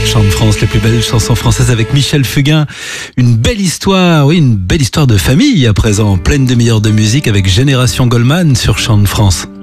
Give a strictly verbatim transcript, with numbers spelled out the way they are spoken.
Chant de France, les plus belles chansons françaises avec Michel Fugain. Une belle histoire, oui, une belle histoire de famille à présent, pleine de meilleures de musique avec Génération Goldman sur Chant de France.